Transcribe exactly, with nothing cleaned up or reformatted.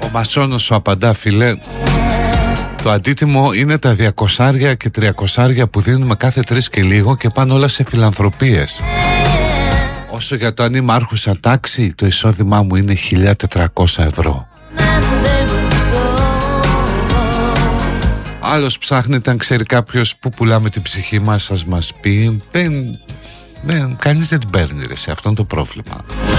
Μασόνος σου απαντά, φίλε, το αντίτιμο είναι τα διακοσάρια και τριακοσάρια που δίνουμε κάθε τρεις και λίγο και πάνε όλα σε φιλανθρωπίες. Όσο για το αν είμαι άρχουσα τάξη, το εισόδημά μου είναι χίλια τετρακόσια ευρώ. Άλλος ψάχνεται, αν ξέρει κάποιος που πουλάμε την ψυχή μας, ας μας πει. Δεν, δεν, κανείς δεν την παίρνει, ρε, σε αυτό είναι το πρόβλημα.